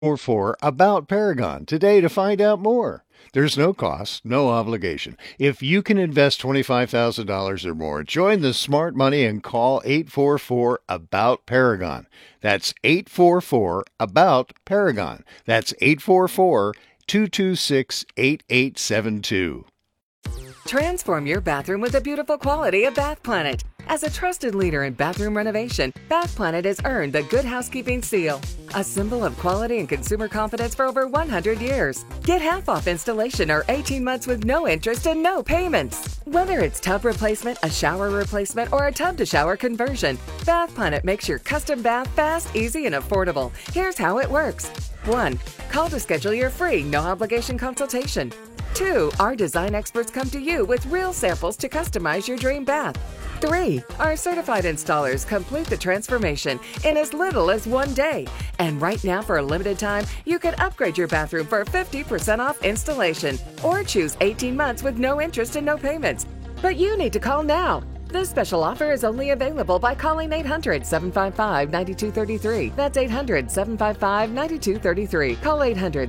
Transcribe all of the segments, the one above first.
844 about Paragon today to find out more. There's no cost, no obligation. If you can invest $25,000 or more, join the smart money and call 844 about Paragon. That's 844 about Paragon. That's 844 226 8872. Transform your bathroom with the beautiful quality of Bath Planet. As a trusted leader in bathroom renovation, Bath Planet has earned the Good Housekeeping seal, a symbol of quality and consumer confidence for over 100 years. Get half off installation or 18 months with no interest and no payments. Whether it's tub replacement, a shower replacement, or a tub-to-shower conversion, Bath Planet makes your custom bath fast, easy, and affordable. Here's how it works. 1. Call to schedule your free, no-obligation consultation. 2. Our design experts come to you with real samples to customize your dream bath. 3. Our certified installers complete the transformation in as little as 1 day. And right now, for a limited time, you can upgrade your bathroom for 50% off installation or choose 18 months with no interest and no payments. But you need to call now. This special offer is only available by calling 800-755-9233. That's 800-755-9233. Call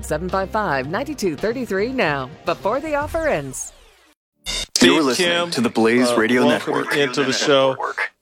800-755-9233 now, before the offer ends. You're listening to the Blaze Radio Network. Into the show.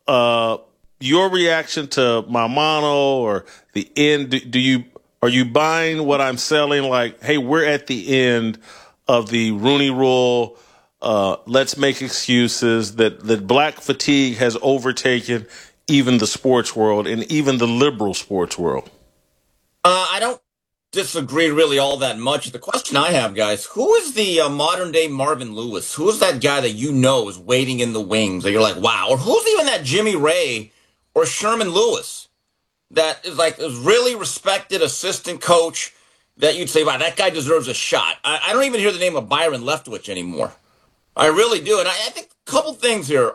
Your reaction to Maimano or the end? Are you buying what I'm selling? Like, hey, we're at the end of the Rooney Rule. Let's make excuses that black fatigue has overtaken even the sports world and even the liberal sports world. I don't disagree really all that much. The question I have, guys, who is the modern day Marvin Lewis? Who is that guy that you know is waiting in the wings that you're like, wow? Or who's even that Jimmy Ray or Sherman Lewis that is like a really respected assistant coach that you'd say, wow, that guy deserves a shot? I don't even hear the name of Byron Leftwich anymore. I really do. And I think a couple things here.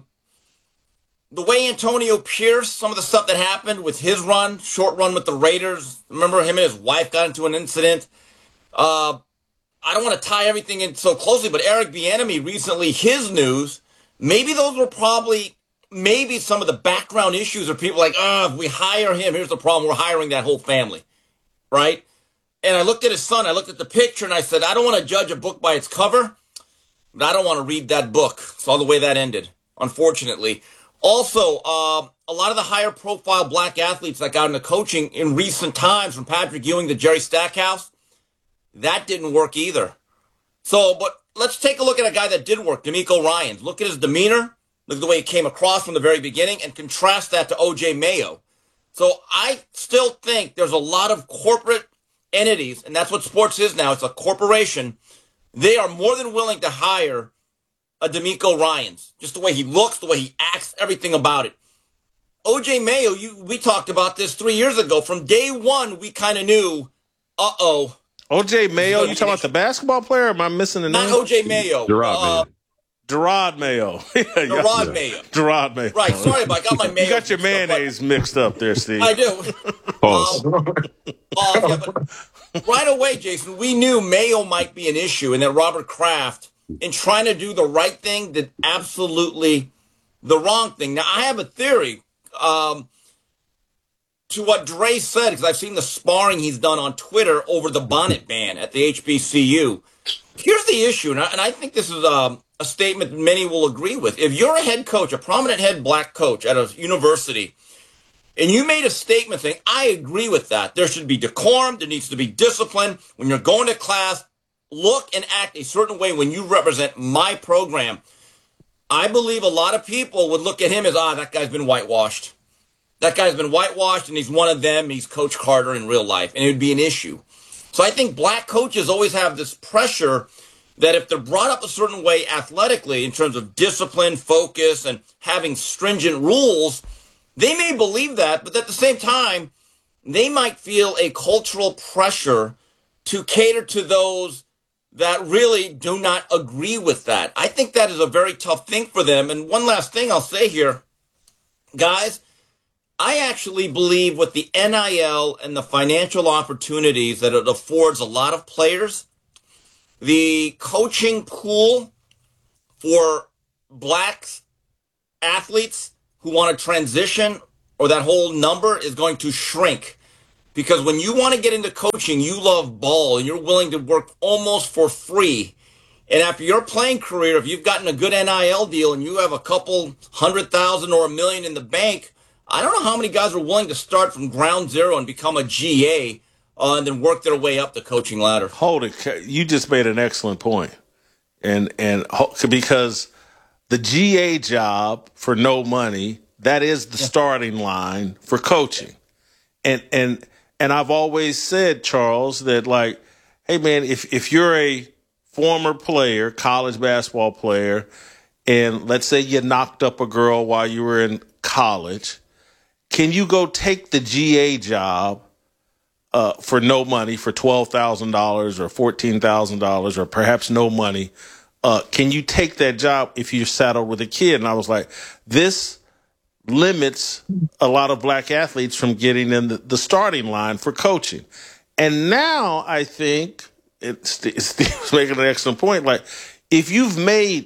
The way Antonio Pierce, some of the stuff that happened with his short run with the Raiders. Remember him and his wife got into an incident. I don't want to tie everything in so closely, but Eric Bieniemy recently, his news, maybe those were probably some of the background issues of people like, if we hire him, here's the problem. We're hiring that whole family, right? And I looked at his son. I looked at the picture, and I said, I don't want to judge a book by its cover, but I don't want to read that book. Saw the way that ended, unfortunately. Also, a lot of the higher profile black athletes that got into coaching in recent times, from Patrick Ewing to Jerry Stackhouse, that didn't work either. So, but let's take a look at a guy that did work, D'Amico Ryans. Look at his demeanor. Look at the way he came across from the very beginning, and contrast that to O.J. Mayo. So I still think there's a lot of corporate entities, and that's what sports is now. It's a corporation. They are more than willing to hire a D'Amico Ryans. Just the way he looks, the way he acts, everything about it. O.J. Mayo, we talked about this 3 years ago. From day one, we kind of knew, O.J. Mayo, you talking about the basketball player, or am I missing the name? Not O.J. Mayo. Gerard Mayo. Gerard Mayo. Gerard Mayo. Right, sorry, but I got my Mayo. You got your mayonnaise mixed up there, Steve. I do. But right away, Jason, we knew Mayo might be an issue, and that Robert Kraft, in trying to do the right thing, did absolutely the wrong thing. Now, I have a theory to what Dre said, because I've seen the sparring he's done on Twitter over the bonnet ban at the HBCU. Here's the issue, and I think this is a statement many will agree with. If you're a head coach, a prominent head black coach at a university, and you made a statement saying, I agree with that. There should be decorum. There needs to be discipline. When you're going to class, look and act a certain way when you represent my program. I believe a lot of people would look at him as, that guy's been whitewashed. That guy's been whitewashed, and he's one of them. He's Coach Carter in real life, and it would be an issue. So I think black coaches always have this pressure that if they're brought up a certain way athletically in terms of discipline, focus, and having stringent rules, they may believe that, but at the same time, they might feel a cultural pressure to cater to those that really do not agree with that. I think that is a very tough thing for them. And one last thing I'll say here, guys, I actually believe with the NIL and the financial opportunities that it affords a lot of players, the coaching pool for black athletes who want to transition, or that whole number, is going to shrink. Because when you want to get into coaching, you love ball and you're willing to work almost for free. And after your playing career, if you've gotten a good NIL deal and you have a couple 100,000 or $1 million in the bank, I don't know how many guys are willing to start from ground zero and become a GA and then work their way up the coaching ladder. Hold it. You just made an excellent point. And because the GA job for no money, that is the starting line for coaching. And I've always said, Charles, that like, hey man, if you're a former player, college basketball player, and let's say you knocked up a girl while you were in college, can you go take the GA job for no money, for $12,000 or $14,000 or perhaps no money? Can you take that job if you're saddled with a kid? And I was like, this limits a lot of black athletes from getting in the starting line for coaching. And now I think Steve's making an excellent point. Like, if you've made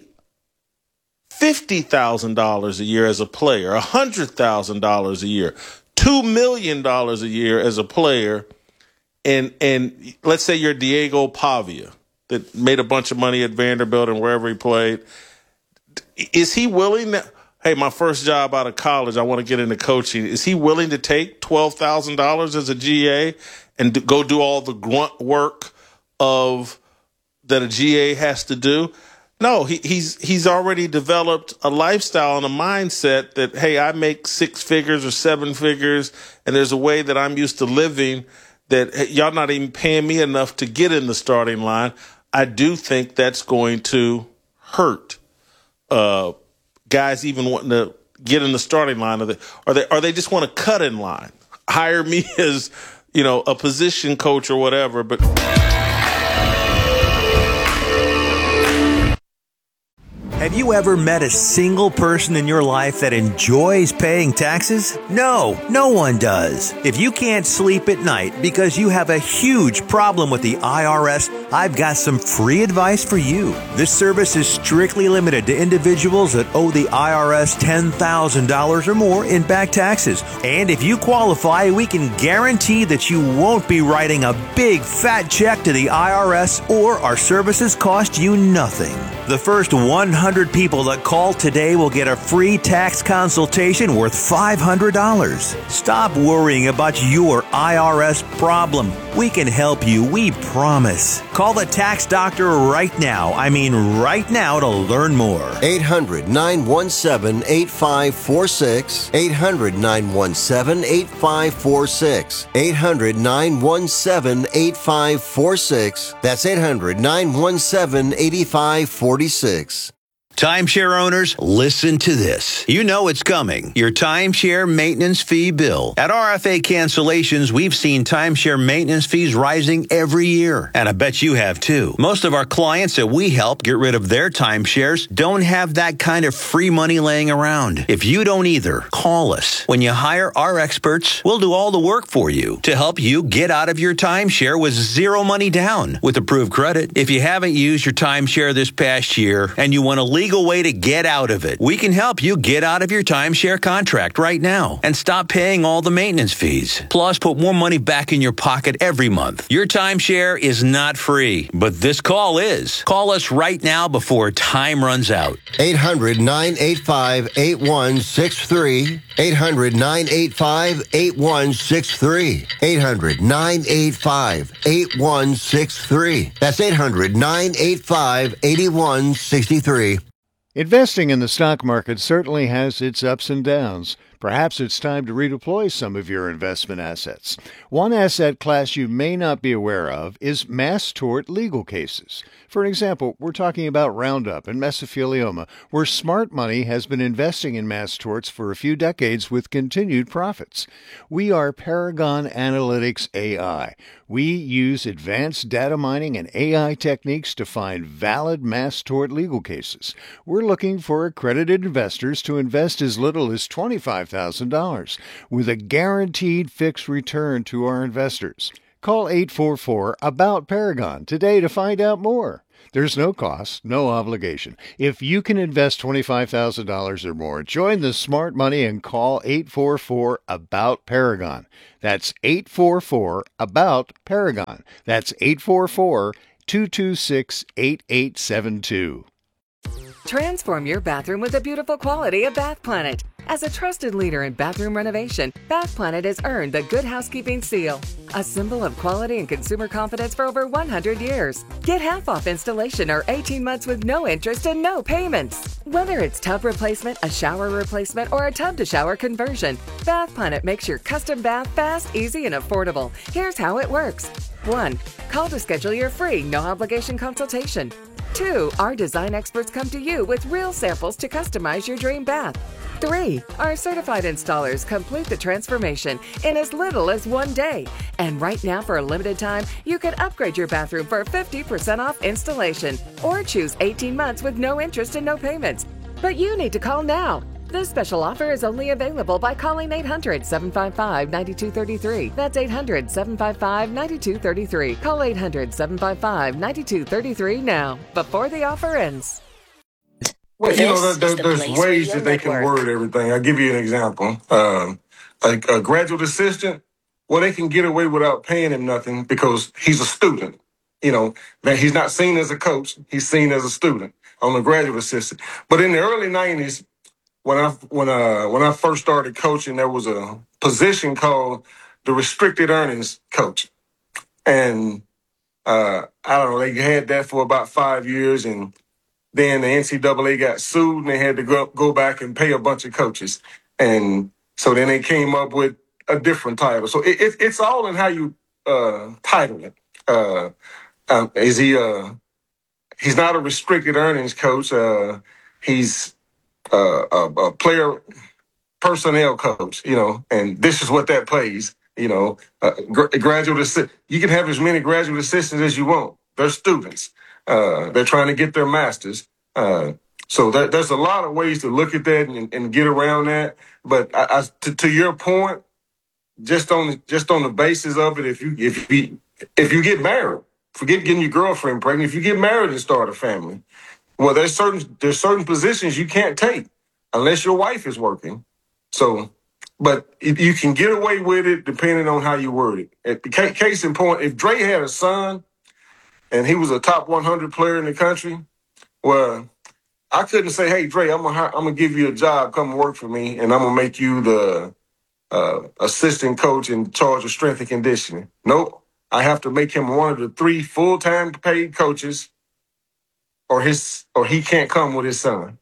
$50,000 a year as a player, $100,000 a year, $2 million a year as a player, and let's say you're Diego Pavia that made a bunch of money at Vanderbilt and wherever he played, is he willing to, hey, my first job out of college, I want to get into coaching, is he willing to take $12,000 as a GA and go do all the grunt work of that a GA has to do? No, he's already developed a lifestyle and a mindset that, hey, I make 6 figures or 7 figures, and there's a way that I'm used to living that, hey, y'all not even paying me enough to get in the starting line. I do think that's going to hurt guys even wanting to get in the starting line. Or they just want to cut in line, hire me as, a position coach or whatever, but. Have you ever met a single person in your life that enjoys paying taxes? No, no one does. If you can't sleep at night because you have a huge problem with the IRS, I've got some free advice for you. This service is strictly limited to individuals that owe the IRS $10,000 or more in back taxes. And if you qualify, we can guarantee that you won't be writing a big fat check to the IRS, or our services cost you nothing. The first 100 people that call today will get a free tax consultation worth $500. Stop worrying about your IRS problem. We can help you, we promise. Call the tax doctor right now. I mean right now, to learn more. 800-917-8546. 800-917-8546. 800-917-8546. That's 800-917-8546. Timeshare owners, listen to this. You know it's coming. Your timeshare maintenance fee bill. At RFA Cancellations, we've seen timeshare maintenance fees rising every year. And I bet you have too. Most of our clients that we help get rid of their timeshares don't have that kind of free money laying around. If you don't either, call us. When you hire our experts, we'll do all the work for you to help you get out of your timeshare with zero money down with approved credit. If you haven't used your timeshare this past year and you want to legal way to get out of it, we can help you get out of your timeshare contract right now and stop paying all the maintenance fees. Plus, put more money back in your pocket every month. Your timeshare is not free, but this call is. Call us right now before time runs out. 800-985-8163. 800-985-8163. 800-985-8163. That's 800-985-8163. Investing in the stock market certainly has its ups and downs. Perhaps it's time to redeploy some of your investment assets. One asset class you may not be aware of is mass tort legal cases. For example, we're talking about Roundup and mesothelioma, where smart money has been investing in mass torts for a few decades with continued profits. We are Paragon Analytics AI. We use advanced data mining and AI techniques to find valid mass tort legal cases. We're looking for accredited investors to invest as little as $25,000 with a guaranteed fixed return to our investors. Call 844-ABOUT-PARAGON today to find out more. There's no cost, no obligation. If you can invest $25,000 or more, join the smart money and call 844-ABOUT-PARAGON. That's 844-ABOUT-PARAGON. That's 844-226-8872. Transform your bathroom with the beautiful quality of Bath Planet. As a trusted leader in bathroom renovation, Bath Planet has earned the Good Housekeeping seal, a symbol of quality and consumer confidence for over 100 years. Get half off installation or 18 months with no interest and no payments. Whether it's tub replacement, a shower replacement, or a tub-to-shower conversion, Bath Planet makes your custom bath fast, easy, and affordable. Here's how it works. 1. Call to schedule your free, no-obligation consultation. 2. Our design experts come to you with real samples to customize your dream bath. 3. Our certified installers complete the transformation in as little as 1 day. And right now, for a limited time, you can upgrade your bathroom for 50% off installation or choose 18 months with no interest and no payments. But you need to call now. This special offer is only available by calling 800-755-9233. That's 800-755-9233. Call 800-755-9233 now, before the offer ends. Well, there's ways that they can word everything. I'll give you an example. A graduate assistant, well, they can get away without paying him nothing because he's a student. That he's not seen as a coach. He's seen as a student on a graduate assistant. But in the early 90s, when I first started coaching, there was a position called the restricted earnings coach. And I don't know, they had that for about 5 years, and then the NCAA got sued, and they had to go back and pay a bunch of coaches. And so then they came up with a different title. So it's all in how you title it. He's not a restricted earnings coach. He's a player personnel coach, and this is what that plays. Graduate assistant. You can have as many graduate assistants as you want. They're students. They're trying to get their masters. So there's a lot of ways to look at that and get around that. But to your point, just on the basis of it, if you get married, forget getting your girlfriend pregnant. If you get married and start a family, well, there's certain positions you can't take unless your wife is working. So, but you can get away with it depending on how you word it. Case in point, if Dre had a son and he was a top 100 player in the country, well, I couldn't say, "Hey, Dre, I'm gonna give you a job, come work for me, and I'm gonna make you the assistant coach in charge of strength and conditioning." Nope, I have to make him one of the 3 full-time paid coaches, or he can't come with his son.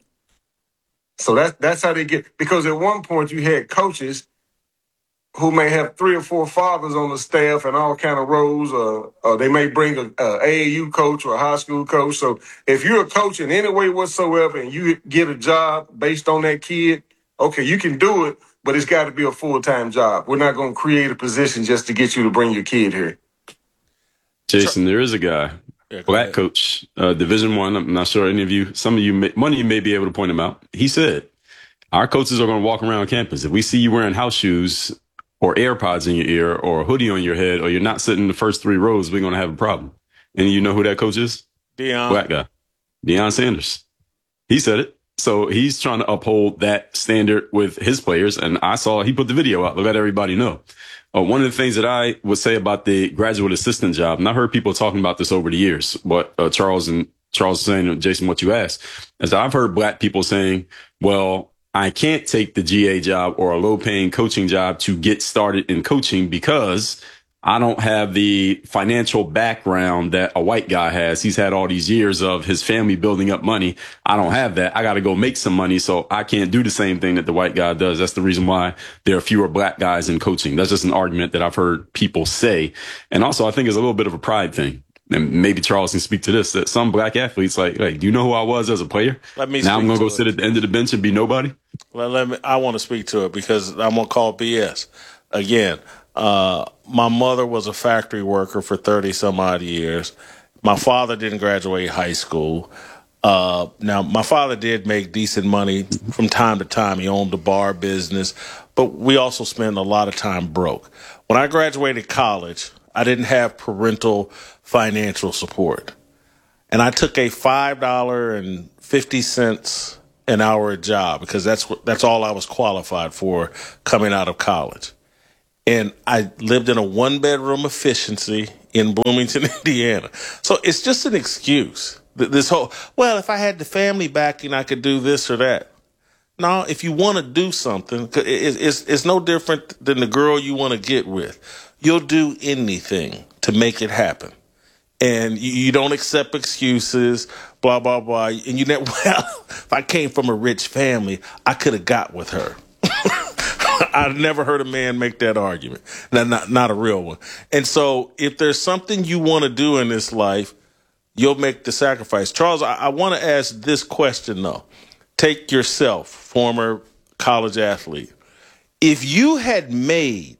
So that's how they get. Because at one point you had coaches who may have 3 or 4 fathers on the staff and all kind of roles, or they may bring a AAU coach or a high school coach. So if you're a coach in any way whatsoever and you get a job based on that kid, okay, you can do it, but it's got to be a full-time job. We're not going to create a position just to get you to bring your kid here. Jason, there is a guy, black coach, Division I. I'm not sure one of you may be able to point him out. He said, our coaches are going to walk around campus. If we see you wearing house shoes or AirPods in your ear or a hoodie on your head, or you're not sitting in the first 3 rows, we're going to have a problem. And you know who that coach is? Black guy. Deion Sanders. He said it. So he's trying to uphold that standard with his players. And he put the video out to let everybody know. One of the things that I would say about the graduate assistant job, and I heard people talking about this over the years, what Charles is saying, Jason, what you asked, is I've heard black people saying, well, I can't take the GA job or a low-paying coaching job to get started in coaching because I don't have the financial background that a white guy has. He's had all these years of his family building up money. I don't have that. I got to go make some money, so I can't do the same thing that the white guy does. That's the reason why there are fewer black guys in coaching. That's just an argument that I've heard people say. And also, I think it's a little bit of a pride thing. And maybe Charles can speak to this, that some black athletes like, do you know who I was as a player? Now I'm going to go sit at the end of the bench and be nobody. I want to speak to it because I'm going to call BS. Again, my mother was a factory worker for 30 some odd years. My father didn't graduate high school. Now, my father did make decent money from time to time. He owned a bar business, but we also spent a lot of time broke. When I graduated college, I didn't have parental financial support. and I took a $5.50 an hour job because that's all I was qualified for coming out of college. And I lived in a 1-bedroom efficiency in Bloomington, Indiana. So it's just an excuse. This whole, well, if I had the family backing, I could do this or that. No, if you want to do something, it's no different than the girl you want to get with. You'll do anything to make it happen. And you don't accept excuses, blah, blah, blah. And you never, well, if I came from a rich family, I could have got with her. I've never heard a man make that argument. Not a real one. And so if there's something you want to do in this life, you'll make the sacrifice. Charles, I want to ask this question, though. Take yourself, former college athlete. If you had made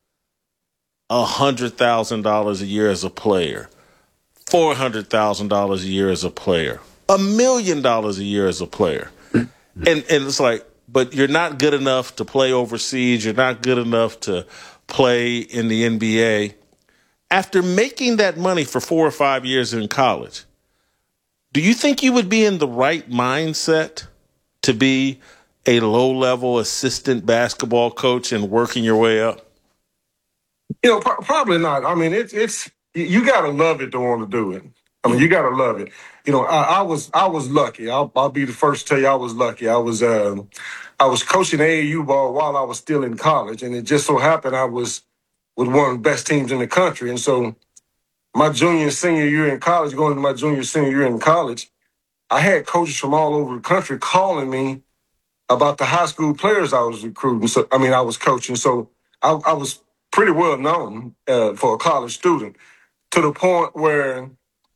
$100,000 a year as a player, $400,000 a year as a player, $1 million a year as a player, and it's like, but you're not good enough to play overseas, you're not good enough to play in the NBA. After making that money for 4 or 5 years in college, do you think you would be in the right mindset to be a low-level assistant basketball coach and working your way up? You know, probably not. I mean, it's you got to love it to want to do it. I mean, you got to love it. You know, I was lucky. I'll be the first to tell you I was lucky. I was coaching AAU ball while I was still in college, and it just so happened I was with one of the best teams in the country. And so my junior and senior year in college, going into my junior senior year in college, I had coaches from all over the country calling me about the high school players I was recruiting. So I was coaching. So I was pretty well known for a college student, to the point where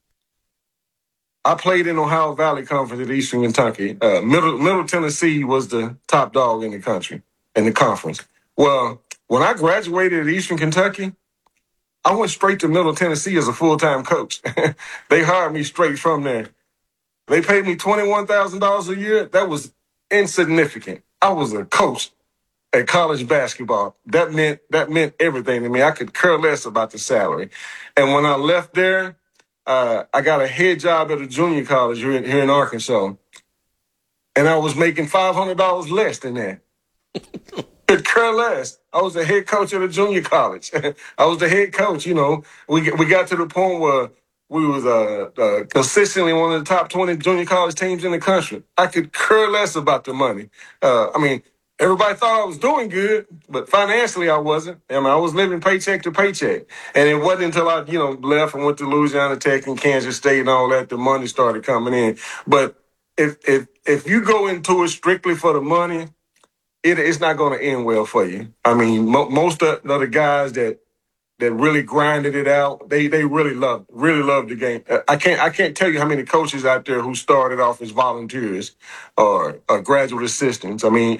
I played in Ohio Valley Conference at Eastern Kentucky. Middle Tennessee was the top dog in the country, in the conference. Well, when I graduated at Eastern Kentucky, I went straight to Middle Tennessee as a full-time coach. They hired me straight from there. They paid me $21,000 a year. That was insignificant. I was a coach at college basketball. That meant everything to me. I could care less about the salary. And when I left there, I got a head job at a junior college here in Arkansas. And I was making $500 less than that. Could care less. I was the head coach at a junior college. I was the head coach. You know, we got to the point where we was consistently one of the top 20 junior college teams in the country. I could care less about the money. Everybody thought I was doing good, but financially I wasn't. I was living paycheck to paycheck. And it wasn't until I, left and went to Louisiana Tech and Kansas State and all that, the money started coming in. But if you go into it strictly for the money, it's not going to end well for you. I mean, most of the guys that really grinded it out, they really loved the game. I can't tell you how many coaches out there who started off as volunteers or graduate assistants. I mean,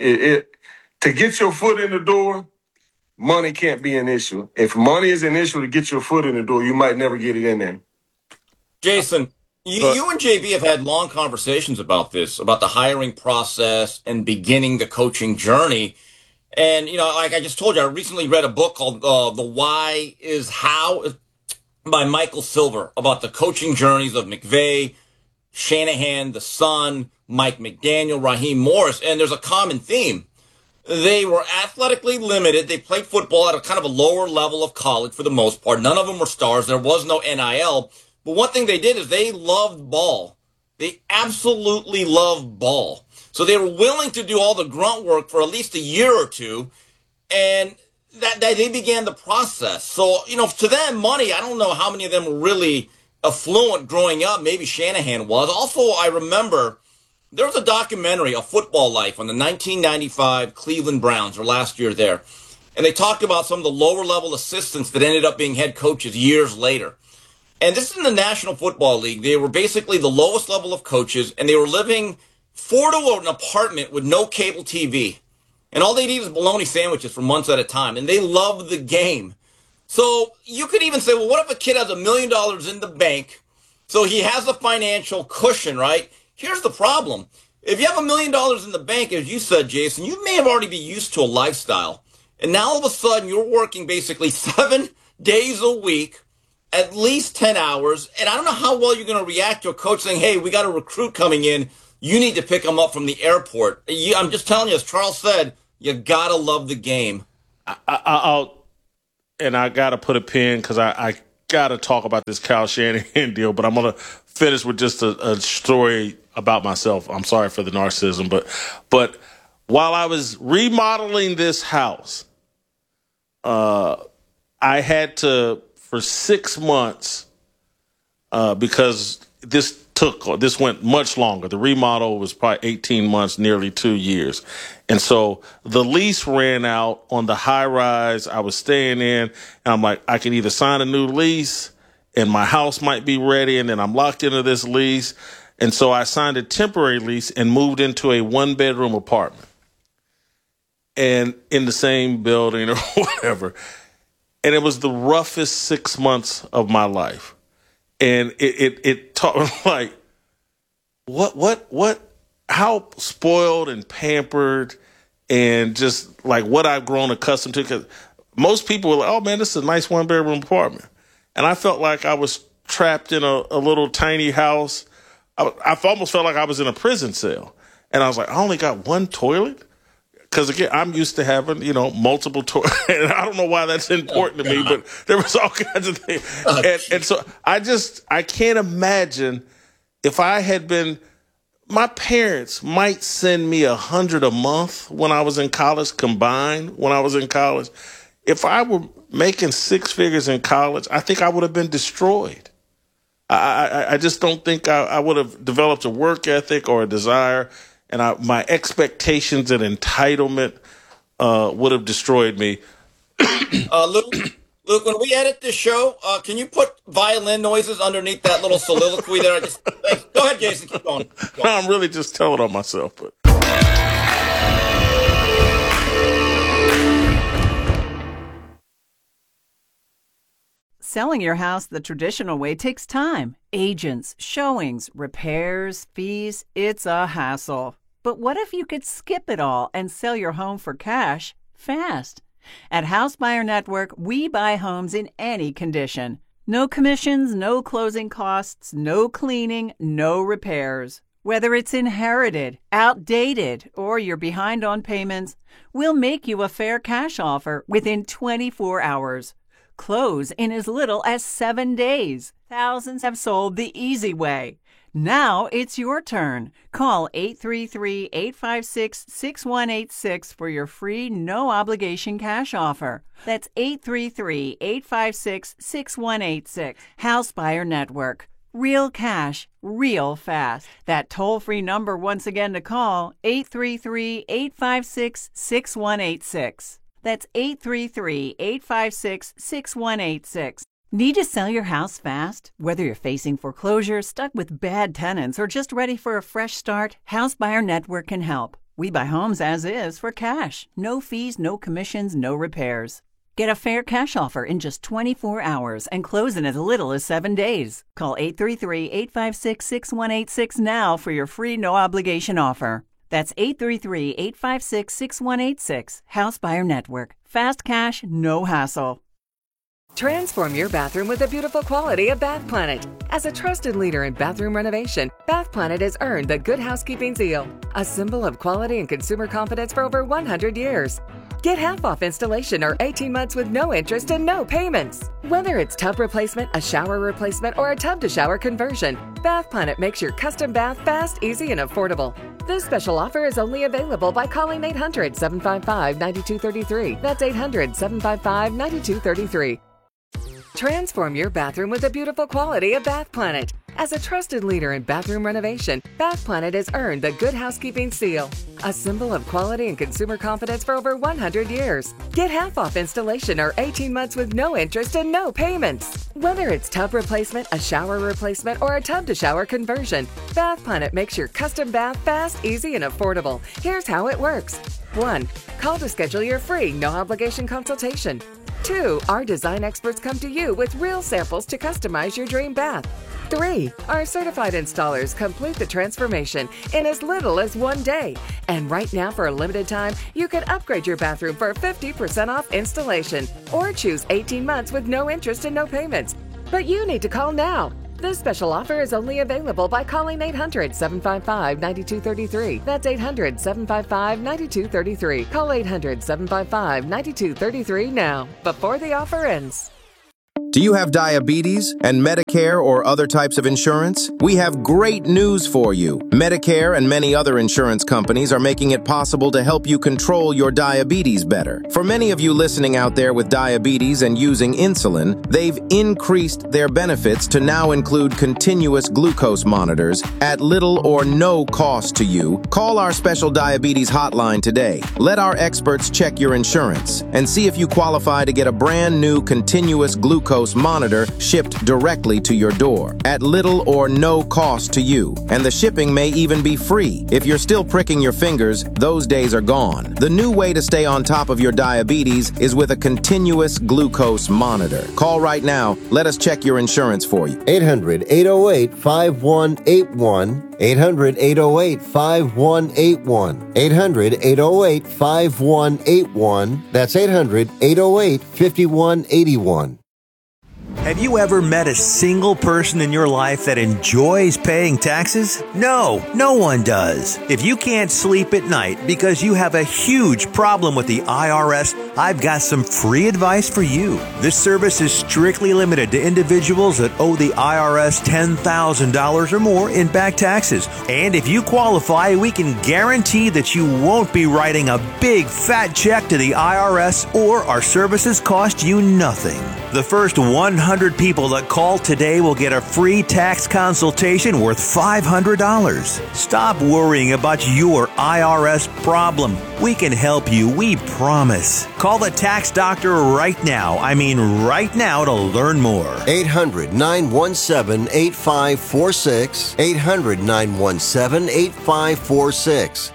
to get your foot in the door, money can't be an issue. If money is an issue to get your foot in the door, you might never get it in there. Jason, you and JB have had long conversations about this, about the hiring process and beginning the coaching journey. And, like I just told you, I recently read a book called The Why is How by Michael Silver about the coaching journeys of McVay, Shanahan, the son, Mike McDaniel, Raheem Morris. And there's a common theme. They were athletically limited. They played football at a kind of a lower level of college for the most part. None of them were stars. There was no NIL. But one thing they did is they loved ball. They absolutely loved ball. So they were willing to do all the grunt work for at least a year or two, and that they began the process. So, to them, money, I don't know how many of them were really affluent growing up. Maybe Shanahan was. Also, I remember there was a documentary, A Football Life, on the 1995 Cleveland Browns, or last year there. And they talked about some of the lower-level assistants that ended up being head coaches years later. And this is in the National Football League. They were basically the lowest level of coaches, and they were living 4 to an apartment with no cable TV. And all they eat is bologna sandwiches for months at a time. And they love the game. So you could even say, well, what if a kid has $1 million in the bank? So he has a financial cushion, right? Here's the problem. If you have $1 million in the bank, as you said, Jason, you may have already been used to a lifestyle. And now all of a sudden you're working basically 7 days a week, at least 10 hours. And I don't know how well you're going to react to a coach saying, hey, we got a recruit coming in. You need to pick him up from the airport. I'm just telling you, as Charles said, you got to love the game. I got to put a pin because I got to talk about this Kyle Shanahan deal, but I'm going to finish with just a story about myself. I'm sorry for the narcissism, but while I was remodeling this house, I had to, for 6 months, because this went much longer. The remodel was probably 18 months, nearly 2 years. And so the lease ran out on the high rise I was staying in. And I'm like, I can either sign a new lease and my house might be ready, and then I'm locked into this lease. And so I signed a temporary lease and moved into a 1-bedroom apartment, and in the same building or whatever. And it was the roughest 6 months of my life. And it taught like, how spoiled and pampered and just like what I've grown accustomed to. Because most people were like, oh man, this is a nice 1-bedroom apartment. And I felt like I was trapped in a little tiny house. I almost felt like I was in a prison cell. And I was like, I only got one toilet? Because, again, I'm used to having, multiple toilets. And I don't know why that's important to me, but there was all kinds of things. And so I can't imagine if I had been, my parents might send me $100 a month when I was in college, combined when I was in college. If I were making 6 figures in college, I think I would have been destroyed. I just don't think I would have developed a work ethic or a desire. And my expectations and entitlement would have destroyed me. Luke, when we edit this show, can you put violin noises underneath that little soliloquy there? Go ahead, Jason. Keep going. No, I'm really just telling on myself. But selling your house the traditional way takes time. Agents, showings, repairs, fees. It's a hassle. But what if you could skip it all and sell your home for cash fast? At House Buyer Network, we buy homes in any condition. No commissions, no closing costs, no cleaning, no repairs. Whether it's inherited, outdated, or you're behind on payments, we'll make you a fair cash offer within 24 hours. Close in as little as 7 days. Thousands have sold the easy way. Now it's your turn. Call 833-856-6186 for your free, no-obligation cash offer. That's 833-856-6186. House Buyer Network. Real cash, real fast. That toll-free number once again to call, 833-856-6186. That's 833-856-6186. Need to sell your house fast? Whether you're facing foreclosure, stuck with bad tenants, or just ready for a fresh start, House Buyer Network can help. We buy homes as is for cash. No fees, no commissions, no repairs. Get a fair cash offer in just 24 hours and close in as little as 7 days. Call 833-856-6186 now for your free no-obligation offer. That's 833-856-6186. House Buyer Network. Fast cash, no hassle. Transform your bathroom with the beautiful quality of Bath Planet. As a trusted leader in bathroom renovation, Bath Planet has earned the Good Housekeeping seal, a symbol of quality and consumer confidence for over 100 years. Get half off installation or 18 months with no interest and no payments. Whether it's tub replacement, a shower replacement, or a tub-to-shower conversion, Bath Planet makes your custom bath fast, easy, and affordable. This special offer is only available by calling 800-755-9233. That's 800-755-9233. Transform your bathroom with the beautiful quality of Bath Planet. As a trusted leader in bathroom renovation, Bath Planet has earned the Good Housekeeping seal, a symbol of quality and consumer confidence for over 100 years. Get half off installation or 18 months with no interest and no payments. Whether it's tub replacement, a shower replacement, or a tub-to-shower conversion, Bath Planet makes your custom bath fast, easy, and affordable. Here's how it works. 1. Call to schedule your free, no-obligation consultation. 2. Our design experts come to you with real samples to customize your dream bath. 3. Our certified installers complete the transformation in as little as 1 day. And right now, for a limited time, you can upgrade your bathroom for 50% off installation or choose 18 months with no interest and no payments. But you need to call now. This special offer is only available by calling 800-755-9233. That's 800-755-9233. Call 800-755-9233 now, before the offer ends. Do you have diabetes and Medicare or other types of insurance? We have great news for you. Medicare and many other insurance companies are making it possible to help you control your diabetes better. For many of you listening out there with diabetes and using insulin, they've increased their benefits to now include continuous glucose monitors at little or no cost to you. Call our special diabetes hotline today. Let our experts check your insurance and see if you qualify to get a brand new continuous glucose monitor shipped directly to your door at little or no cost to you. And the shipping may even be free. If you're still pricking your fingers, those days are gone. The new way to stay on top of your diabetes is with a continuous glucose monitor. Call right now. Let us check your insurance for you. 800-808-5181. 800-808-5181. 800-808-5181. That's 800-808-5181. Have you ever met a single person in your life that enjoys paying taxes? No, no one does. If you can't sleep at night because you have a huge problem with the IRS, I've got some free advice for you. This service is strictly limited to individuals that owe the IRS $10,000 or more in back taxes. And if you qualify, we can guarantee that you won't be writing a big fat check to the IRS, or our services cost you nothing. The first 100 people that call today will get a free tax consultation worth $500. Stop worrying about your IRS problem. We can help you, we promise. Call the tax doctor right now. I mean right now, to learn more. 800-917-8546. 800-917-8546.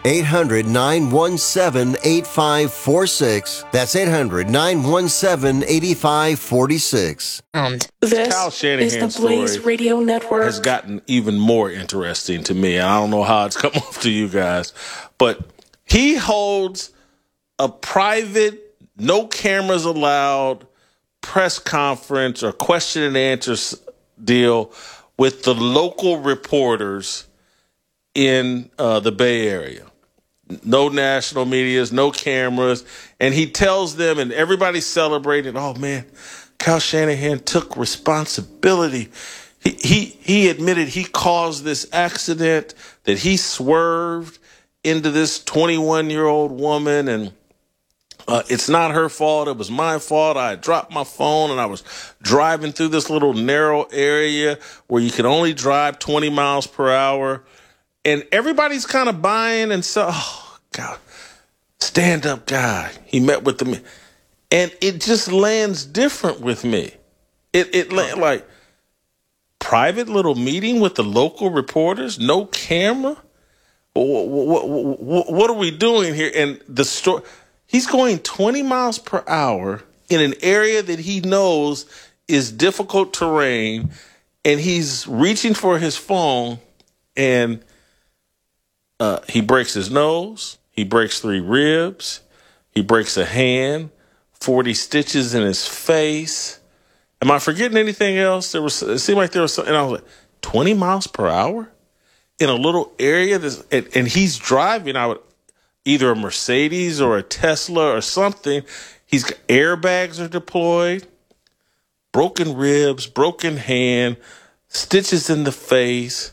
800-917-8546. That's 800-917-8546. This Kyle Shanahan's is the Blaze story Radio Network. has gotten even more interesting to me. I don't know how it's come off to you guys, but he holds a private, no cameras allowed press conference or question and answer deal with the local reporters in the Bay Area. No national medias, no cameras. And he tells them, and everybody's celebrating, oh man, Kyle Shanahan took responsibility. He admitted he caused this accident, that he swerved into this 21-year-old woman, and it's not her fault. It was my fault. I dropped my phone, and I was driving through this little narrow area where you can only drive 20 miles per hour. And everybody's kind of buying and saying, oh, God, stand-up guy. He met with the... And it just lands different with me. It like private little meeting with the local reporters, no camera. What are we doing here? And the story, he's going 20 miles per hour in an area that he knows is difficult terrain, and he's reaching for his phone, and he breaks his nose, he breaks 3 ribs, he breaks a hand, 40 stitches in his face. Am I forgetting anything else? It seemed like there was something. And I was like, 20 miles per hour in a little area? And he's driving either a Mercedes or a Tesla or something. He's got airbags are deployed, broken ribs, broken hand, stitches in the face.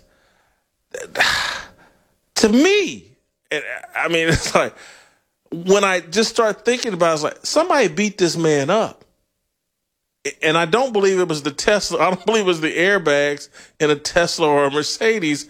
To me, I mean, it's like, when I just start thinking about it, it's like, somebody beat this man up. And I don't believe it was the Tesla. I don't believe it was the airbags in a Tesla or a Mercedes.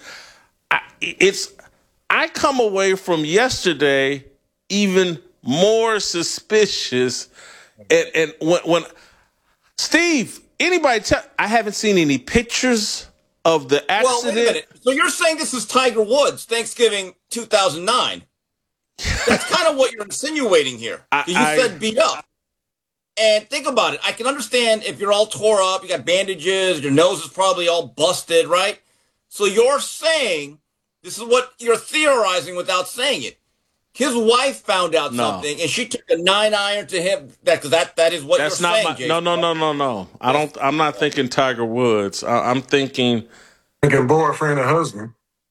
I come away from yesterday even more suspicious. And when Steve, I haven't seen any pictures of the accident. Well, wait a minute. So you're saying this is Tiger Woods, Thanksgiving 2009? That's kind of what you're insinuating here. You said beat up. And think about it. I can understand if you're all tore up, you got bandages, your nose is probably all busted, right? So you're saying, this is what you're theorizing without saying it. His wife found out something, and she took a 9-iron to him. Because that is what That's you're not saying, my, no. I'm not thinking Tiger Woods. I'm thinking boyfriend or husband.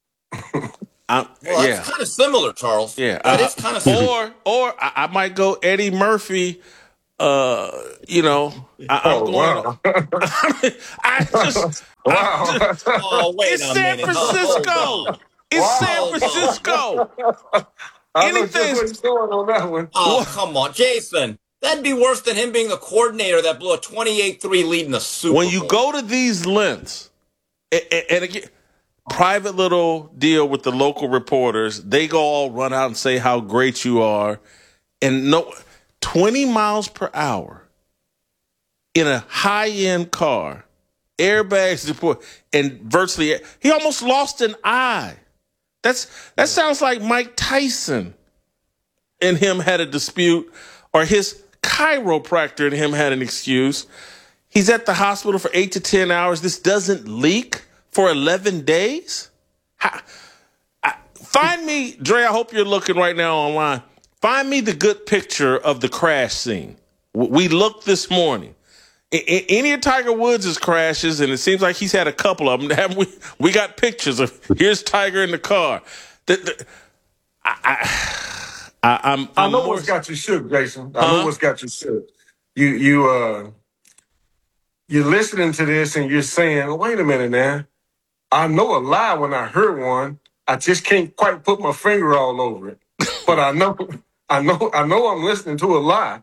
That's kind of similar, Charles. Yeah, that is kind of similar. Or I might go Eddie Murphy. I'm going. Wow. Wait it's a San minute. Francisco. It's San Francisco. Anything going on that one? Oh, come on, Jason. That'd be worse than him being the coordinator that blew a 28-3 lead in the Super Bowl. When you go to these lengths, and again, private little deal with the local reporters, they go all run out and say how great you are, and 20 miles per hour in a high-end car, airbags deployed, and virtually he almost lost an eye. That sounds like Mike Tyson and him had a dispute, or his chiropractor and him had an excuse. He's at the hospital for 8 to 10 hours. This doesn't leak for 11 days? Find me, Dre, I hope you're looking right now online. Find me the good picture of the crash scene. We looked this morning. Any of Tiger Woods' crashes, and it seems like he's had a couple of them, we got pictures of, here's Tiger in the car. I know what's got you shook, Jason. I know what's got you shook. You're listening to this and you're saying, wait a minute now. I know a lie when I heard one. I just can't quite put my finger all over it. But I know I'm listening to a lie.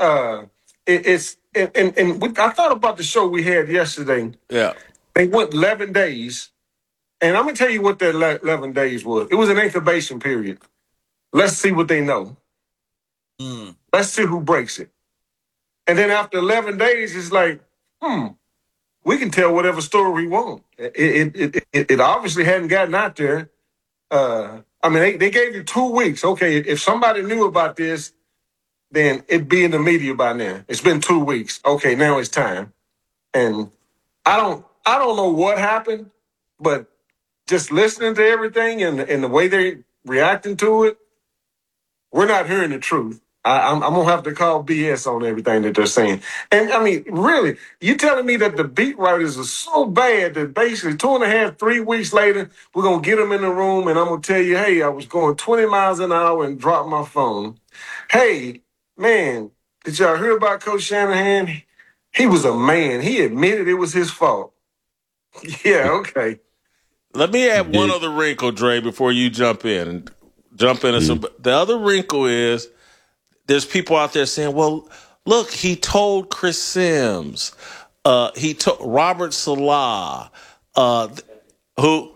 I thought about the show we had yesterday. Yeah. They went 11 days. And I'm going to tell you what that 11 days was. It was an incubation period. Let's see what they know. Let's see who breaks it. And then after 11 days, it's like, we can tell whatever story we want. It obviously hadn't gotten out there. They gave you 2 weeks. Okay, if somebody knew about this, then it'd be in the media by now. It's been 2 weeks. Okay, now it's time. And I don't know what happened, but just listening to everything and the way they're reacting to it, we're not hearing the truth. I'm going to have to call BS on everything that they're saying. And, really, you telling me that the beat writers are so bad that basically 2.5, 3 weeks later, we're going to get them in the room and I'm going to tell you, hey, I was going 20 miles an hour and dropped my phone. Hey, man, did y'all hear about Coach Shanahan? He was a man. He admitted it was his fault. Yeah, okay. Let me add one other wrinkle, Dre, before you jump in. The other wrinkle is there's people out there saying, well, look, he told Chris Sims, he told Robert Salah, Sean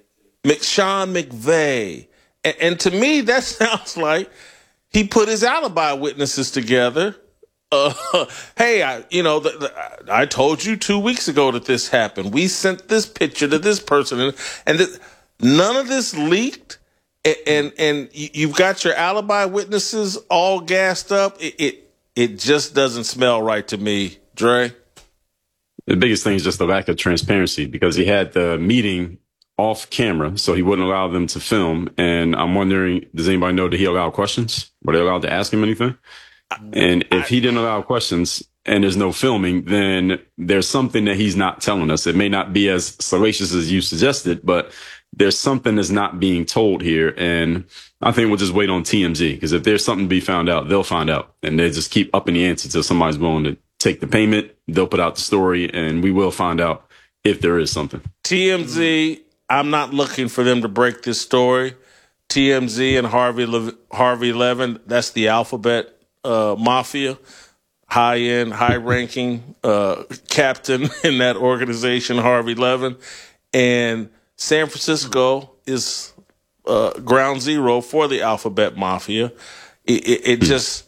McVay. And to me, that sounds like he put his alibi witnesses together. Hey, I told you 2 weeks ago that this happened. We sent this picture to this person, and none of this leaked. And you've got your alibi witnesses all gassed up. It just doesn't smell right to me, Dre. The biggest thing is just the lack of transparency, because he had the meeting off camera, so he wouldn't allow them to film. And I'm wondering, does anybody know that he allowed questions? Were they allowed to ask him anything? And if he didn't allow questions and there's no filming, then there's something that he's not telling us. It may not be as salacious as you suggested, but there's something that's not being told here. And I think we'll just wait on TMZ, because if there's something to be found out, they'll find out. And they just keep upping the ante until somebody's willing to take the payment. They'll put out the story, and we will find out if there is something. TMZ, I'm not looking for them to break this story. TMZ and Harvey Levin, that's the alphabet mafia, high-end, high-ranking captain in that organization, Harvey Levin. And San Francisco is ground zero for the alphabet mafia. Listen,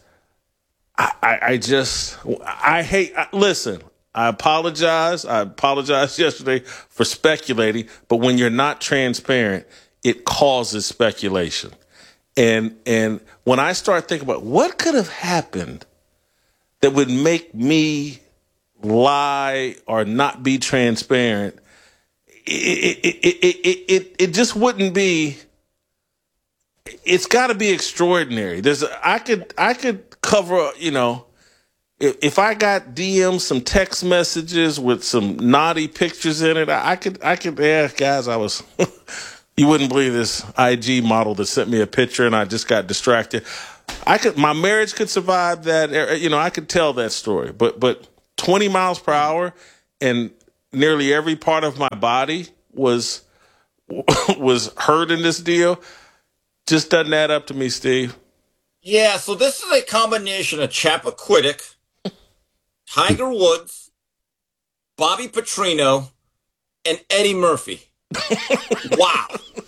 I apologize. I apologized yesterday for speculating, but when you're not transparent, it causes speculation. And when I start thinking about what could have happened that would make me lie or not be transparent, it just wouldn't be it's got to be extraordinary. I could cover, you know, if I got DM'd some text messages with some naughty pictures in it, I could, yeah, guys, I was, you wouldn't believe this IG model that sent me a picture and I just got distracted. My marriage could survive that, you know, I could tell that story, but 20 miles per hour and nearly every part of my body was hurt in this deal. Just doesn't add up to me, Steve. Yeah, so this is a combination of Chappaquiddick, Tiger Woods, Bobby Petrino, and Eddie Murphy. Wow.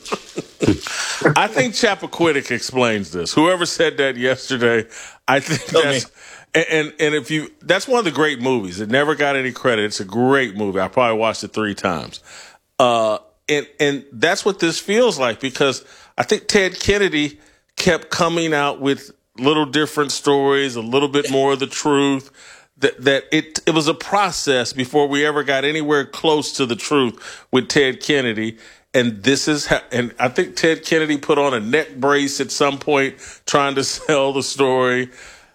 I think Chappaquiddick explains this. Whoever said that yesterday, I think that's and if you that's one of the great movies. It never got any credit. It's a great movie. I probably watched it 3 times. And that's what this feels like, because I think Ted Kennedy kept coming out with little different stories, a little bit more of the truth. That it was a process before we ever got anywhere close to the truth with Ted Kennedy. And this is and I think Ted Kennedy put on a neck brace at some point trying to sell the story.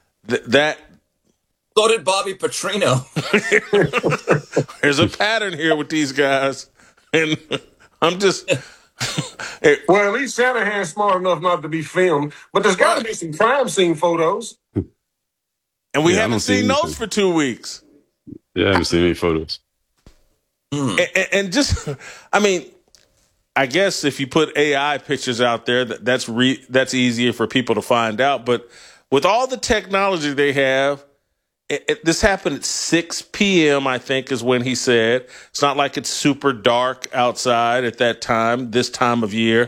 So did Bobby Petrino. There's a pattern here with these guys. And I'm just... Well, at least Shanahan's smart enough not to be filmed. But there's got to be some crime scene photos. And we haven't seen those for 2 weeks. Yeah, I haven't seen any photos. And just, I mean, I guess if you put AI pictures out there, that's easier for people to find out. But with all the technology they have, this happened at 6 p.m., I think, is when he said. It's not like it's super dark outside at that time, this time of year.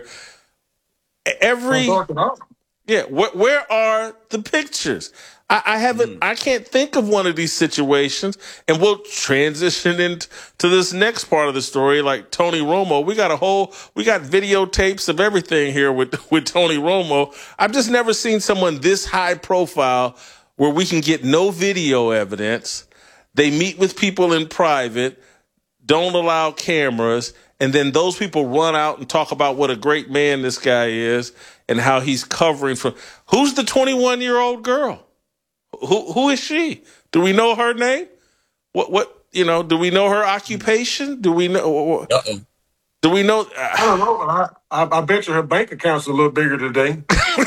Yeah, where are the pictures? I can't think of one of these situations, and we'll transition into this next part of the story, like Tony Romo. We got videotapes of everything here with Tony Romo. I've just never seen someone this high profile where we can get no video evidence. They meet with people in private, don't allow cameras, and then those people run out and talk about what a great man this guy is and how he's covering for. Who's the 21-year-old girl? Who is she? Do we know her name? What do we know her occupation? Do we know? Do we know? I don't know, but I bet you her bank account's a little bigger today.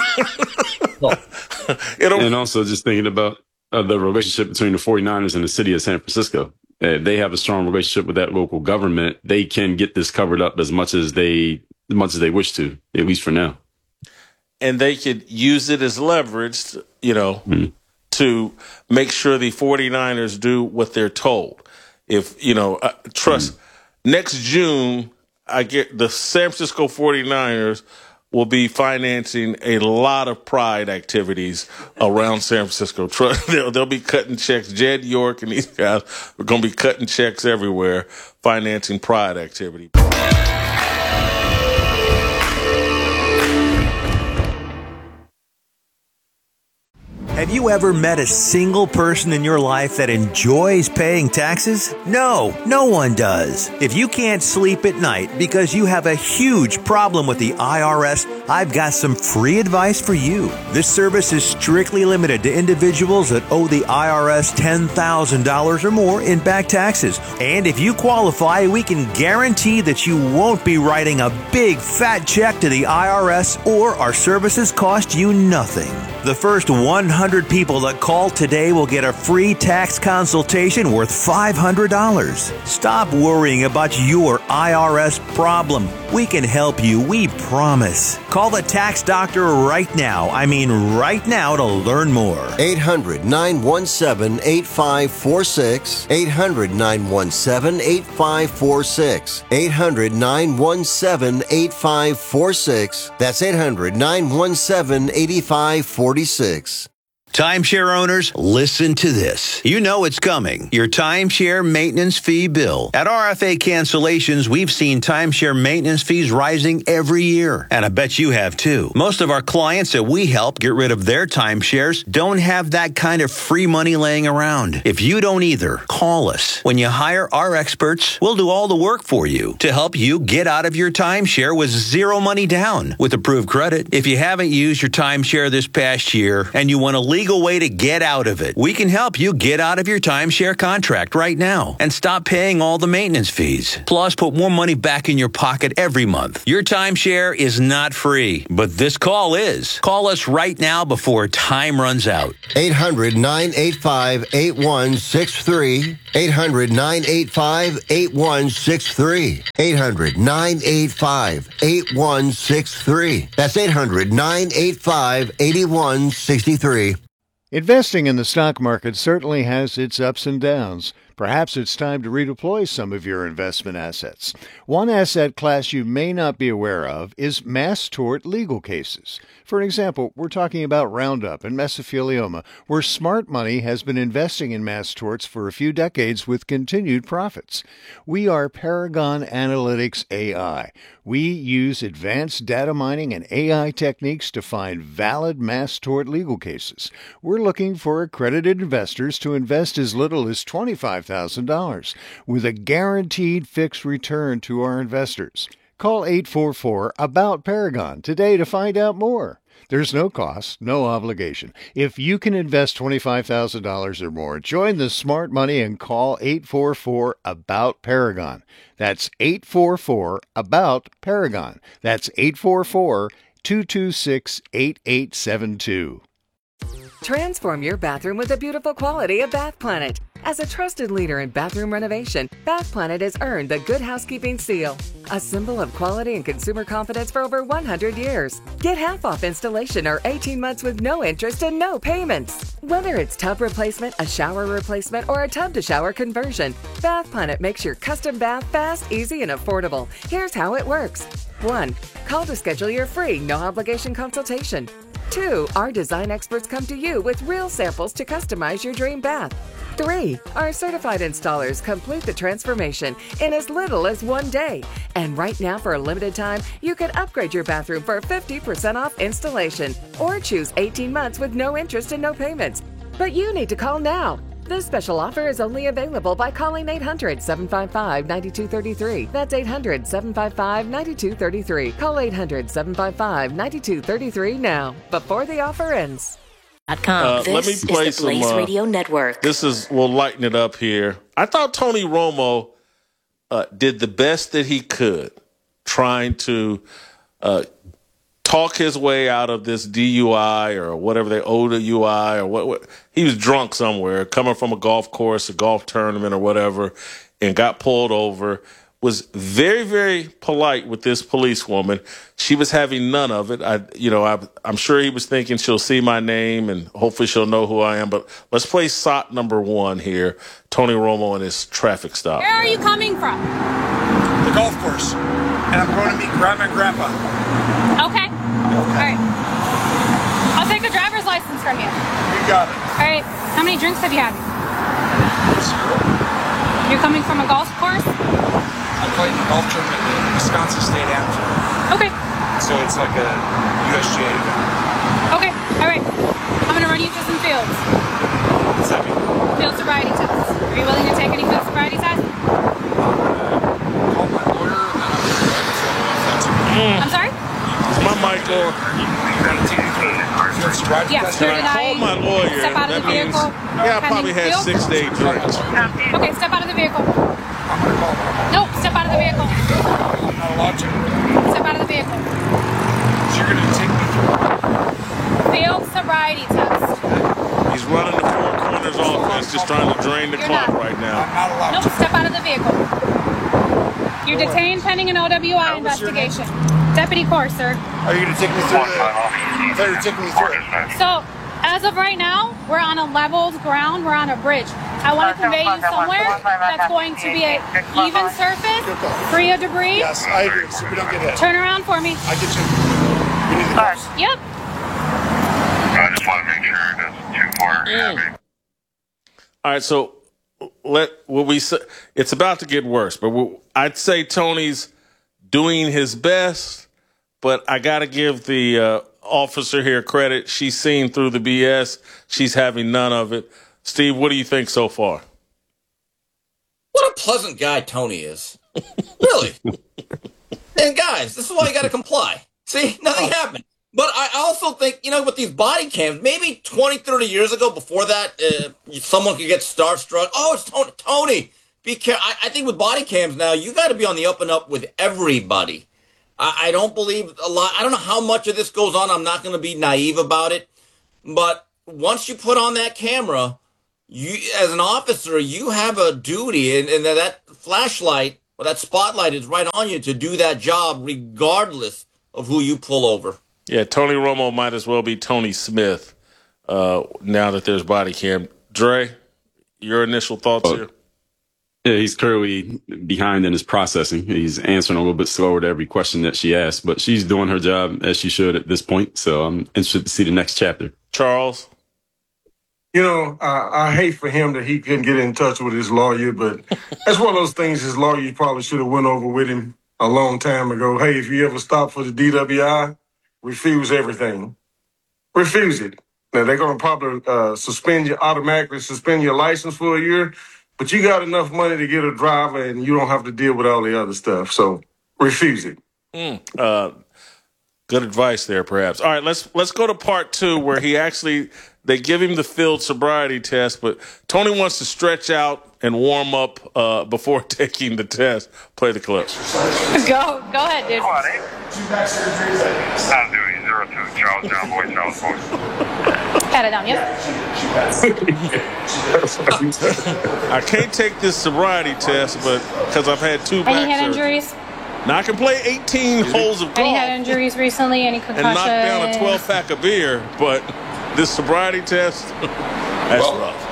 And also just thinking about the relationship between the 49ers and the city of San Francisco. They have a strong relationship with that local government. They can get this covered up as much as they wish to, at least for now. And they could use it as leverage, to make sure the 49ers do what they're told. If, trust, next June, I get the San Francisco 49ers will be financing a lot of pride activities around San Francisco. They'll be cutting checks. Jed York and these guys are going to be cutting checks everywhere, financing pride activity. Have you ever met a single person in your life that enjoys paying taxes? No, no one does. If you can't sleep at night because you have a huge problem with the IRS, I've got some free advice for you. This service is strictly limited to individuals that owe the IRS $10,000 or more in back taxes. And if you qualify, we can guarantee that you won't be writing a big fat check to the IRS, or our services cost you nothing. The first 100 people that call today will get a free tax consultation worth $500. Stop worrying about your IRS problem. We can help you, we promise. Call the tax doctor right now. I mean right now, to learn more. 800-917-8546. 800-917-8546. 800-917-8546. That's 800-917-8546. Timeshare owners, listen to this. You know it's coming. Your timeshare maintenance fee bill. At RFA Cancellations, we've seen timeshare maintenance fees rising every year. And I bet you have too. Most of our clients that we help get rid of their timeshares don't have that kind of free money laying around. If you don't either, call us. When you hire our experts, we'll do all the work for you to help you get out of your timeshare with zero money down with approved credit. If you haven't used your timeshare this past year and you want a legal way to get out of it, we can help you get out of your timeshare contract right now and stop paying all the maintenance fees. Plus, put more money back in your pocket every month. Your timeshare is not free, but this call is. Call us right now before time runs out. 800-985-8163. 800-985-8163. 800-985-8163. That's 800-985-8163. Investing in the stock market certainly has its ups and downs. Perhaps it's time to redeploy some of your investment assets. One asset class you may not be aware of is mass tort legal cases. For example, we're talking about Roundup and mesothelioma, where smart money has been investing in mass torts for a few decades with continued profits. We are Paragon Analytics AI. We use advanced data mining and AI techniques to find valid mass tort legal cases. We're looking for accredited investors to invest as little as $25,000 with a guaranteed fixed return to our investors. Call 844-ABOUT-PARAGON today to find out more. There's no cost, no obligation. If you can invest $25,000 or more, join the smart money and call 844-ABOUT-PARAGON. That's 844-ABOUT-PARAGON. That's 844-226-8872. Transform your bathroom with the beautiful quality of Bath Planet. As a trusted leader in bathroom renovation, Bath Planet has earned the Good Housekeeping Seal, a symbol of quality and consumer confidence for over 100 years. Get half off installation or 18 months with no interest and no payments. Whether it's tub replacement, a shower replacement, or a tub-to-shower conversion, Bath Planet makes your custom bath fast, easy, and affordable. Here's how it works. 1. Call to schedule your free, no-obligation consultation. 2. Our design experts come to you with real samples to customize your dream bath. 3. Our certified installers complete the transformation in as little as 1 day. And right now, for a limited time, you can upgrade your bathroom for 50% off installation or choose 18 months with no interest and no payments. But you need to call now. This special offer is only available by calling 800-755-9233. That's 800-755-9233. Call 800-755-9233 now, before the offer ends. Let me play some Blaze Radio Network. We'll lighten it up here. I thought Tony Romo did the best that he could, trying to talk his way out of this DUI or whatever they owed a UI or what. He was drunk somewhere, coming from a golf course, a golf tournament or whatever, and got pulled over. Was very, very polite with this policewoman. She was having none of it. I'm sure he was thinking she'll see my name and hopefully she'll know who I am. But let's play SOT number 1 here. Tony Romo and his traffic stop. Where are you coming from? The golf course. And I'm going to meet Grandma and Grandpa. Okay. All right. I'll take a driver's license from you. You got it. All right. How many drinks have you had? 0. You're coming from a golf course? I played in a golf tournament at the Wisconsin State Amateur. Okay. So it's like a USGA event. Okay. All right. I'm going to run you through some fields. What's that mean? Field sobriety tests. Are you willing to take any field sobriety tests? Call my lawyer and then I'm going to I'm sorry? My mic on. Yes, Can I call my lawyer? Step out of the vehicle. I probably had 6 to 8 drinks. Okay, step out of the vehicle. I'm going to call him. Nope, step out of the vehicle. I'm not allowed to. Step out of the vehicle. So you're going to take me through Field sobriety test. He's running the Four Corners offense, just trying to drain the clock right now. I'm not allowed Nope, step out of the vehicle. You're detained pending an OWI investigation. Deputy Corr, sir. Are you going to take me through you're taking me through it. So, as of right now, we're on a leveled ground. We're on a bridge. I want to convey you somewhere that's going to be an even surface, free of debris. Yes, I agree. So we don't get hit. Turn around for me. I get you. We need the cars. Yep. I just want to make sure it doesn't too having. All right, so it's about to get worse, but I'd say Tony's doing his best, but I got to give the officer here credit. She's seen through the BS. She's having none of it. Steve, what do you think so far? What a pleasant guy Tony is. Really. And guys, this is why you got to comply. See, nothing happened. But I also think, with these body cams, maybe 20, 30 years ago, before that, someone could get starstruck. Oh, it's Tony. Be careful. I think with body cams now, you got to be on the up and up with everybody. I don't believe a lot. I don't know how much of this goes on. I'm not going to be naive about it. But once you put on that camera, you, as an officer, you have a duty, and that flashlight or that spotlight is right on you to do that job, regardless of who you pull over. Yeah, Tony Romo might as well be Tony Smith now that there's body cam. Dre, your initial thoughts here? Yeah, he's clearly behind in his processing. He's answering a little bit slower to every question that she asks, but she's doing her job as she should at this point. So I'm interested to see the next chapter. Charles? I hate for him that he couldn't get in touch with his lawyer, but that's one of those things his lawyer probably should have went over with him a long time ago. Hey, if you ever stop for the DWI, refuse everything. Refuse it. Now, they're going to probably automatically suspend your license for a year, but you got enough money to get a driver and you don't have to deal with all the other stuff. So refuse it. Good advice there, perhaps. All right, let's go to part 2 where they give him the field sobriety test, but Tony wants to stretch out and warm up before taking the test. Play the clip. Go ahead, dude. What, 2 back surgeries? I'm doing 02, Charles John Boy, Charles Boy. Pat it down, yep. I can't take this sobriety test, but because I've had 2 back surgeries. Any head injuries? Now I can play 18 holes of golf. Any head injuries recently? Any concussions? And knock down a 12-pack of beer, but this sobriety test, that's rough.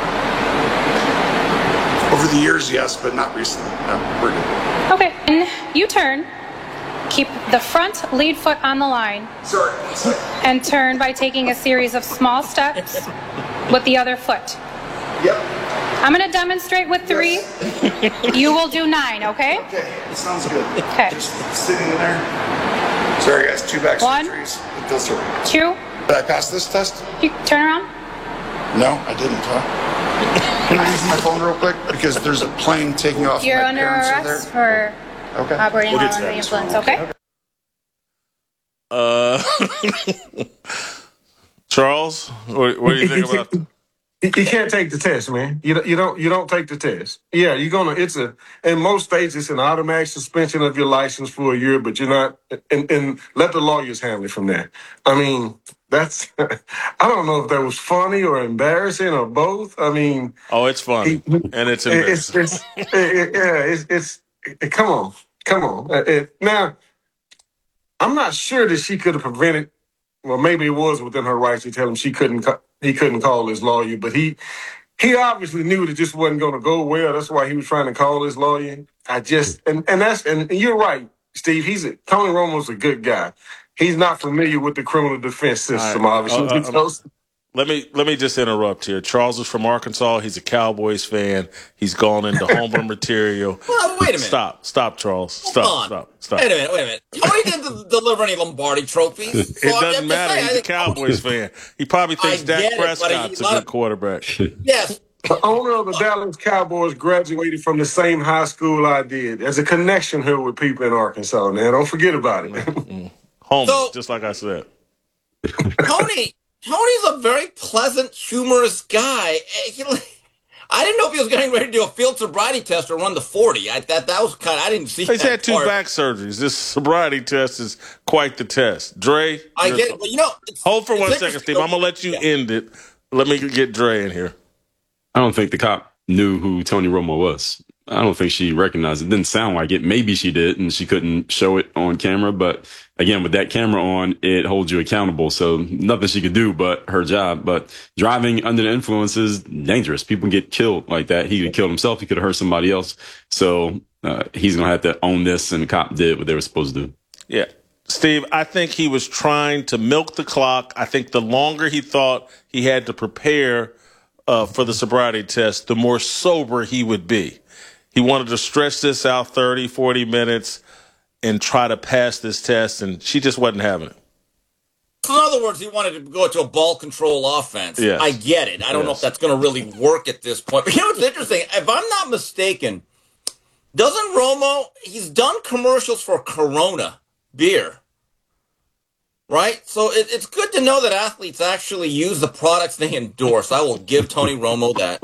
Over the years, yes, but not recently. No, we're good. Okay, and you turn. Keep the front lead foot on the line. Sorry. And turn by taking a series of small steps with the other foot. Yep. I'm going to demonstrate with 3. Yes. You will do 9, okay? Okay, that sounds good. Okay. Just sitting in there. Sorry, guys, 2 back 1, surgeries. It does hurt. 2. Did I pass this test? You turn around. No, I didn't, huh? Can I use my phone real quick? Because there's a plane taking off. You're my under parents arrest for operating while under the influence, okay? Charles, what do you think about that? You can't take the test, man. You don't take the test. Yeah, in most states it's an automatic suspension of your license for a year, but you're not, and let the lawyers handle it from there. I mean, that's, I don't know if that was funny or embarrassing or both. I mean. Oh, it's funny. And it's embarrassing. Come on. Now, I'm not sure that she could have prevented, well, maybe it was within her rights to tell him he couldn't call his lawyer, but he obviously knew that this wasn't going to go well. That's why he was trying to call his lawyer. And you're right, Steve. Tony Romo's a good guy. He's not familiar with the criminal defense system, obviously. Let me just interrupt here. Charles is from Arkansas. He's a Cowboys fan. He's gone into homer material. Well, wait a minute. Stop, Charles. Stop. Wait a minute. Tony didn't deliver any Lombardi trophies. It doesn't matter. He's a Cowboys fan. He probably thinks Dak Prescott's a good quarterback. Yes. The owner of the Dallas Cowboys graduated from the same high school I did. There's a connection here with people in Arkansas, man. Don't forget about it. Home, just like I said. Tony's a very pleasant, humorous guy. I didn't know if he was getting ready to do a field sobriety test or run the 40. I didn't see. He's had 2 back surgeries. This sobriety test is quite the test. Dre, I get it. Well, hold for 1 second, Steve. I'm gonna let you end it. Let me get Dre in here. I don't think the cop knew who Tony Romo was. I don't think she recognized it. It didn't sound like it. Maybe she did, and she couldn't show it on camera. But again, with that camera on, it holds you accountable. So nothing she could do but her job. But driving under the influence is dangerous. People get killed like that. He could have killed himself. He could have hurt somebody else. So he's going to have to own this, and the cop did what they were supposed to do. Yeah. Steve, I think he was trying to milk the clock. I think the longer he thought he had to prepare for the sobriety test, the more sober he would be. He wanted to stretch this out 30, 40 minutes and try to pass this test, and she just wasn't having it. So in other words, he wanted to go to a ball control offense. Yes. I get it. I don't know if that's going to really work at this point. But you know what's interesting? If I'm not mistaken, doesn't Romo, he's done commercials for Corona beer, right? So it's good to know that athletes actually use the products they endorse. I will give Tony Romo that.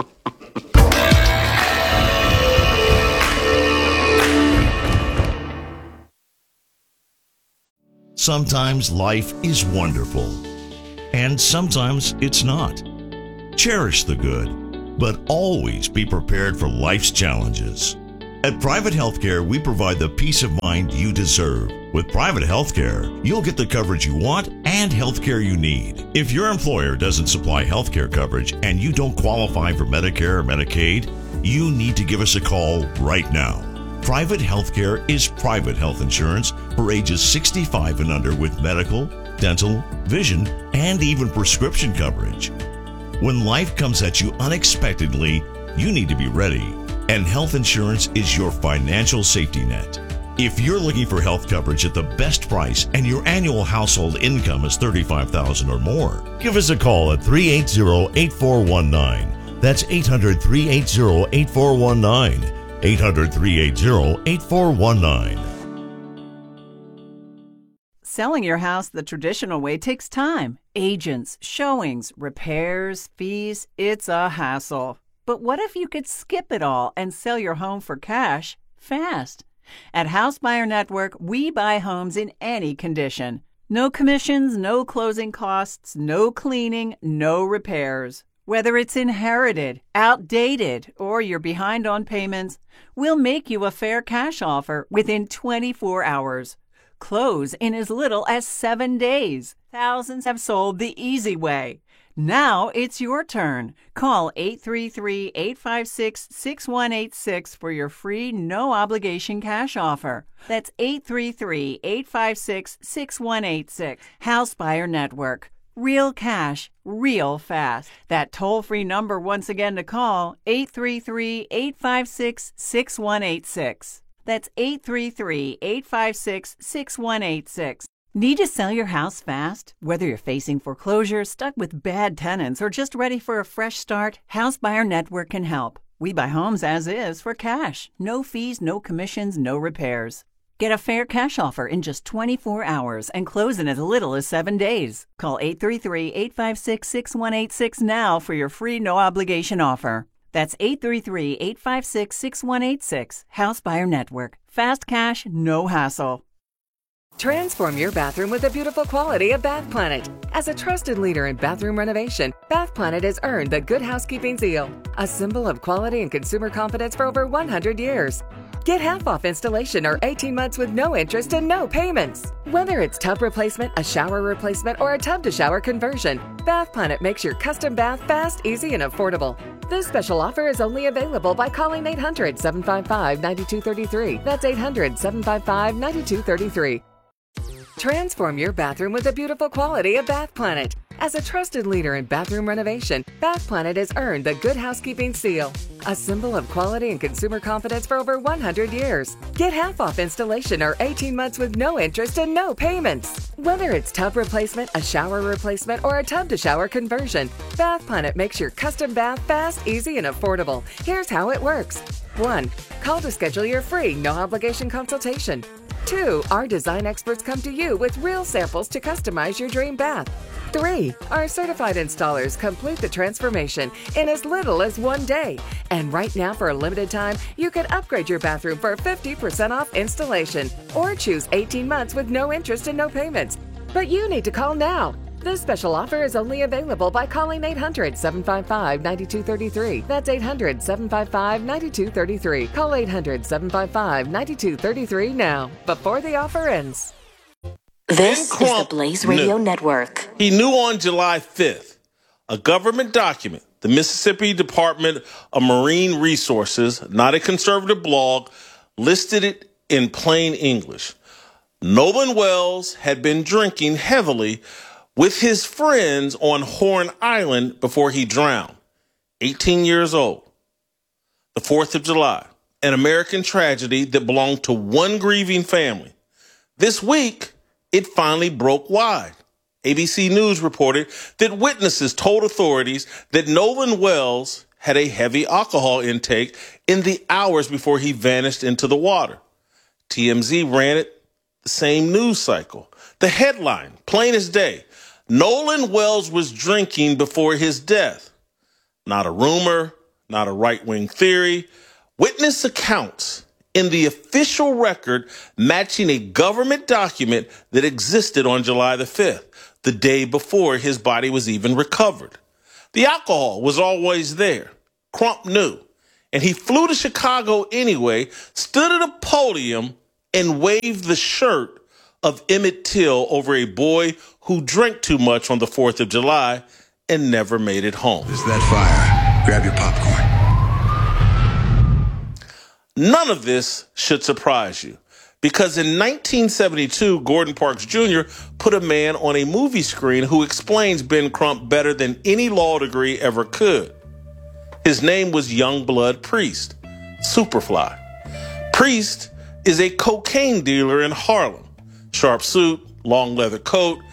Sometimes life is wonderful, and sometimes it's not. Cherish the good, but always be prepared for life's challenges. At Private Healthcare, we provide the peace of mind you deserve. With Private Healthcare, you'll get the coverage you want and healthcare you need. If your employer doesn't supply healthcare coverage and you don't qualify for Medicare or Medicaid, you need to give us a call right now. Private Healthcare is private health insurance for ages 65 and under with medical, dental, vision, and even prescription coverage. When life comes at you unexpectedly, you need to be ready, and health insurance is your financial safety net. If you're looking for health coverage at the best price and your annual household income is $35,000 or more, give us a call at 380-8419. That's 800-380-8419. 800-380-8419. Selling your house the traditional way takes time. Agents, showings, repairs, fees, it's a hassle. But what if you could skip it all and sell your home for cash fast? At House Buyer Network, we buy homes in any condition. No commissions, no closing costs, no cleaning, no repairs. Whether it's inherited, outdated, or you're behind on payments, we'll make you a fair cash offer within 24 hours. Close in as little as 7 days. Thousands have sold the easy way. Now it's your turn. Call 833-856-6186 for your free, no-obligation cash offer. That's 833-856-6186. House Buyer Network. Real cash, real fast. That toll-free number once again to call, 833-856-6186. That's 833-856-6186. Need to sell your house fast? Whether you're facing foreclosure, stuck with bad tenants, or just ready for a fresh start, House Buyer Network can help. We buy homes as is for cash. No fees, no commissions, no repairs. Get a fair cash offer in just 24 hours and close in as little as 7 days. Call 833-856-6186 now for your free no-obligation offer. That's 833-856-6186. House Buyer Network. Fast cash, no hassle. Transform your bathroom with the beautiful quality of Bath Planet. As a trusted leader in bathroom renovation, Bath Planet has earned the Good Housekeeping seal, a symbol of quality and consumer confidence for over 100 years. Get half off installation or 18 months with no interest and no payments. Whether it's tub replacement, a shower replacement, or a tub-to-shower conversion, Bath Planet makes your custom bath fast, easy, and affordable. This special offer is only available by calling 800-755-9233. That's 800-755-9233. Transform your bathroom with the beautiful quality of Bath Planet. As a trusted leader in bathroom renovation, Bath Planet has earned the Good Housekeeping seal, a symbol of quality and consumer confidence for over 100 years. Get half off installation or 18 months with no interest and no payments. Whether it's tub replacement, a shower replacement, or a tub-to-shower conversion, Bath Planet makes your custom bath fast, easy, and affordable. Here's how it works. 1. Call to schedule your free, no-obligation consultation. 2. Our design experts come to you with real samples to customize your dream bath. 3. Our certified installers complete the transformation in as little as 1 day. And right now, for a limited time, you can upgrade your bathroom for 50% off installation or choose 18 months with no interest and no payments. But you need to call now. This special offer is only available by calling 800-755-9233. That's 800-755-9233. Call 800-755-9233 now, before the offer ends. This is the Blaze Radio Network. He knew on July 5th, a government document, the Mississippi Department of Marine Resources, not a conservative blog, listed it in plain English. Nolan Wells had been drinking heavily with his friends on Horn Island before he drowned. 18 years old. The 4th of July, an American tragedy that belonged to one grieving family. This week, it finally broke wide. ABC News reported that witnesses told authorities that Nolan Wells had a heavy alcohol intake in the hours before he vanished into the water. TMZ ran it the same news cycle. The headline, plain as day, Nolan Wells was drinking before his death. Not a rumor, not a right-wing theory. Witness accounts in the official record matching a government document that existed on July the 5th, the day before his body was even recovered. The alcohol was always there. Crump knew. And he flew to Chicago anyway, stood at a podium, and waved the shirt of Emmett Till over a boy who drank too much on the 4th of July and never made it home. Is that fire? Grab your popcorn. None of this should surprise you, because in 1972, Gordon Parks Jr. put a man on a movie screen who explains Ben Crump better than any law degree ever could. His name was Youngblood Priest, Superfly. Priest is a cocaine dealer in Harlem. Sharp suit, long leather coat,